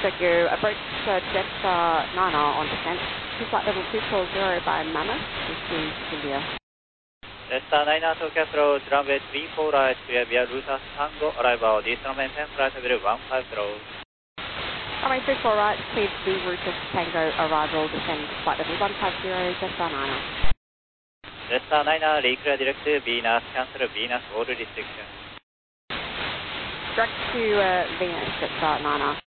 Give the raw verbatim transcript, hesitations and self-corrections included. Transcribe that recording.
Thank you. Approach uh, Jetstar Nana on descent to flight level two four zero by Mammoth. This is India. Jetstar Niner Tokyo approach runway three four right, clear via Router Tango, arrival descendment ten flight level one five zero. Runway three four right, cleared to Router Tango, arrival descend to flight level one five zero, Jetstar Niner. Jetstar Niner, reclear direct to Venus, cancel Venus order restriction. Direct to uh, Venus, Jetstar Niner.